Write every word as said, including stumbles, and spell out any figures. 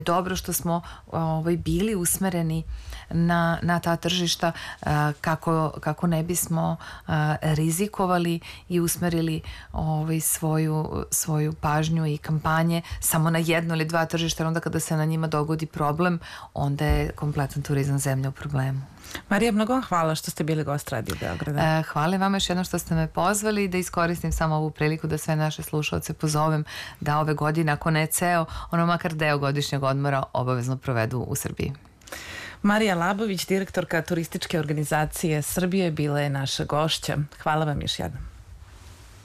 dobro što smo ovaj, bili usmereni na, na ta tržišta a, kako, kako ne bismo a, rizikovali i usmerili ovaj, svoju, svoju pažnju i kampanje samo na jedno ili dva tržišta, jer onda kada se na njima dogodi problem, onda je kompletan turizam zemlje u problemu. Marija, mnogo hvala što ste bili gost Radio Beograda. E, hvala vam još jednom što ste me pozvali, da iskoristim samo ovu priliku da sve naše slušalce pozovem da ove godine, ako ne ceo, ono makar deo godišnjeg odmora obavezno provedu u Srbiji. Marija Labović, direktorka Turističke organizacije Srbije, bila je naša gošća. Hvala vam još jednom.